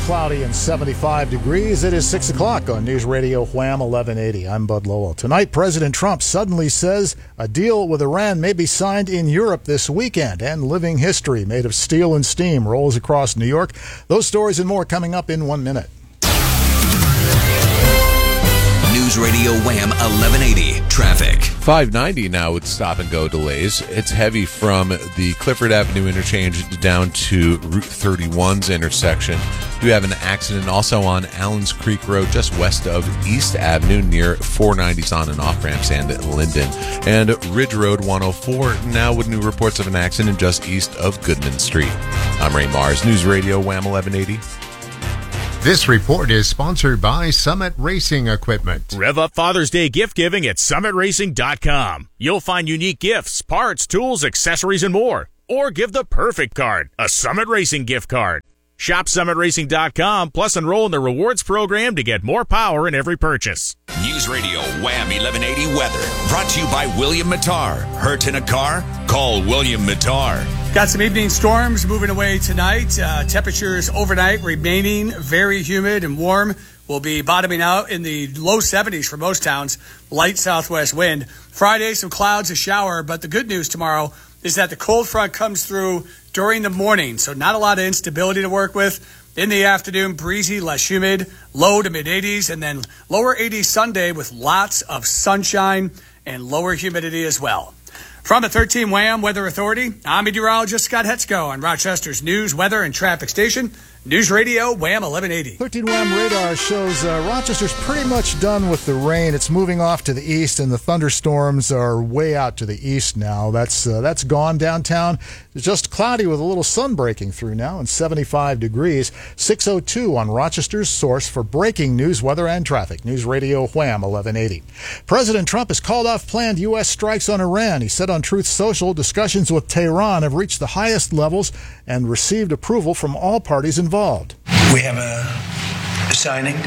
cloudy and 75 degrees. It is 6 o'clock on News Radio Wham 1180. I'm Bud Lowell. Tonight, President Trump suddenly says a deal with Iran may be signed in Europe this weekend, and living history made of steel and steam rolls across New York. Those stories and more coming up in 1 minute. News Radio Wham 1180 traffic. 590 now with stop-and-go delays. It's heavy from the Clifford Avenue interchange down to Route 31's intersection. We have an accident also on Allens Creek Road just west of East Avenue near 490's on and off ramps and Linden. And Ridge Road 104 now with new reports of an accident just east of Goodman Street. I'm Ray Mars, News Radio Wham 1180. This report is sponsored by Summit Racing Equipment. Rev up Father's Day gift giving at summitracing.com. You'll find unique gifts, parts, tools, accessories, and more. Or give the perfect card, a Summit Racing gift card. Shop summitracing.com, plus enroll in the rewards program to get more power in every purchase. News Radio Wham 1180 weather. Brought to you by William Mattar. Hurt in a car? Call William Mattar. Got some evening storms moving away tonight. Temperatures overnight remaining very humid and warm. We'll be bottoming out in the low 70s for most towns. Light southwest wind. Friday, some clouds, a shower. But the good news tomorrow is that the cold front comes through during the morning. So not a lot of instability to work with. In the afternoon, breezy, less humid, low to mid 80s. And then lower 80s Sunday with lots of sunshine and lower humidity as well. From the 13 Wham Weather Authority, I'm meteorologist Scott Hetzko on Rochester's news, weather, and traffic station, News Radio Wham 1180. 13 Wham radar shows Rochester's pretty much done with the rain. It's moving off to the east, and the thunderstorms are way out to the east now. That's gone downtown. It's just cloudy with a little sun breaking through now and 75 degrees. 6:02 on Rochester's source for breaking news, weather, and traffic. News Radio Wham 1180. President Trump has called off planned U.S. strikes on Iran. He said on Truth Social, discussions with Tehran have reached the highest levels and received approval from all parties involved. We have a signing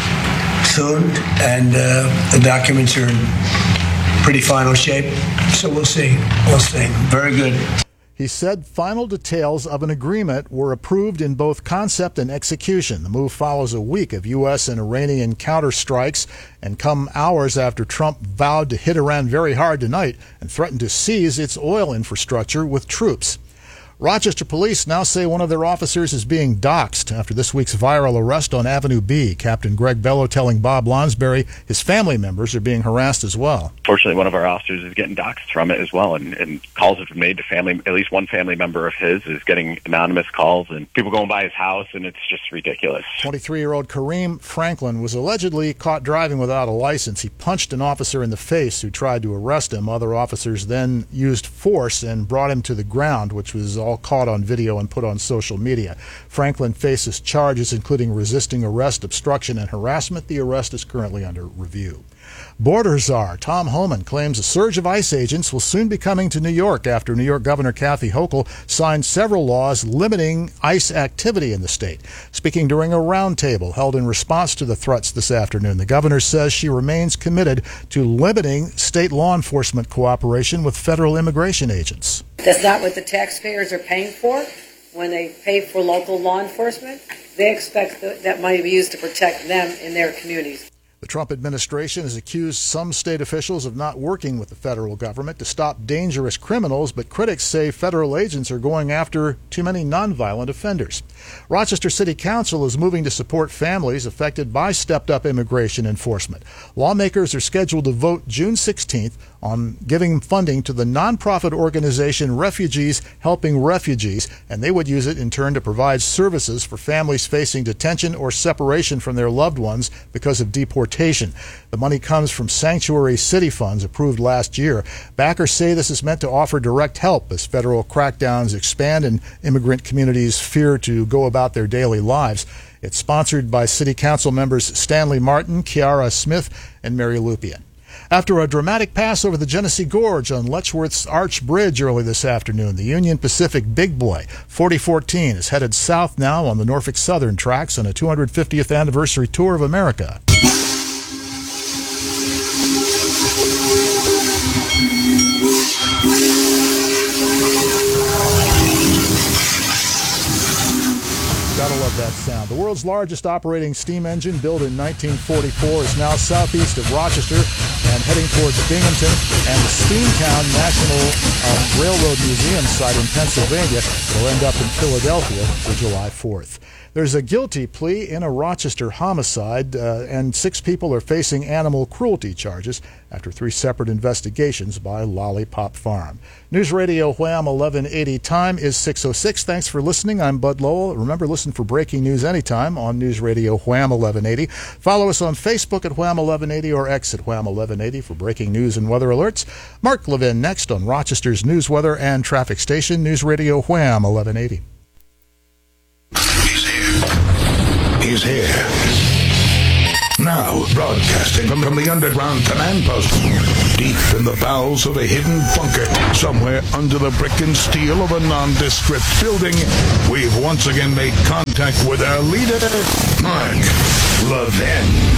soon, and the documents are in pretty final shape, so we'll see. Very good. He said final details of an agreement were approved in both concept and execution. The move follows a week of U.S. and Iranian counterstrikes and come hours after Trump vowed to hit Iran very hard tonight and threatened to seize its oil infrastructure with troops. Rochester police now say one of their officers is being doxxed after this week's viral arrest on Avenue B. Captain Greg Bello telling Bob Lonsberry his family members are being harassed as well. Fortunately, one of our officers is getting doxxed from it as well, and calls have been made to family. At least one family member of his is getting anonymous calls, and people going by his house, and it's just ridiculous. 23-year-old Kareem Franklin was allegedly caught driving without a license. He punched an officer in the face who tried to arrest him. Other officers then used force and brought him to the ground, which was all caught on video and put on social media. Franklin faces charges including resisting arrest, obstruction, and harassment. The arrest is currently under review. Border czar Tom Homan claims a surge of ICE agents will soon be coming to New York after New York Governor Kathy Hochul signed several laws limiting ICE activity in the state. Speaking during a roundtable held in response to the threats this afternoon, the governor says she remains committed to limiting state law enforcement cooperation with federal immigration agents. That's not what the taxpayers are paying for when they pay for local law enforcement. They expect that money to be used to protect them in their communities. The Trump administration has accused some state officials of not working with the federal government to stop dangerous criminals, but critics say federal agents are going after too many nonviolent offenders. Rochester City Council is moving to support families affected by stepped-up immigration enforcement. Lawmakers are scheduled to vote June 16th on giving funding to the nonprofit organization Refugees Helping Refugees, and they would use it in turn to provide services for families facing detention or separation from their loved ones because of deportation. The money comes from sanctuary city funds approved last year. Backers say this is meant to offer direct help as federal crackdowns expand and immigrant communities fear to go about their daily lives. It's sponsored by City Council members Stanley Martin, Kiara Smith, and Mary Lupien. After a dramatic pass over the Genesee Gorge on Letchworth's Arch Bridge early this afternoon, the Union Pacific Big Boy 4014 is headed south now on the Norfolk Southern tracks on a 250th anniversary tour of America. Gotta love that sound. The world's largest operating steam engine, built in 1944, is now southeast of Rochester and heading towards Binghamton and the Steamtown National Railroad Museum site in Pennsylvania. Will end up in Philadelphia for July 4th. There's a guilty plea in a Rochester homicide, and 6 people are facing animal cruelty charges after 3 separate investigations by Lollipop Farm. News Radio Wham 1180. Time is 6:06. Thanks for listening. I'm Bud Lowell. Remember, listen for breaking news anytime on News Radio Wham 1180. Follow us on Facebook at Wham 1180 or X at Wham 1180 for breaking news and weather alerts. Mark Levin next on Rochester's news, weather, and traffic station, News Radio Wham 1180. He's here. Now, broadcasting from the underground command post, deep in the bowels of a hidden bunker, somewhere under the brick and steel of a nondescript building, we've once again made contact with our leader, Mark Levin.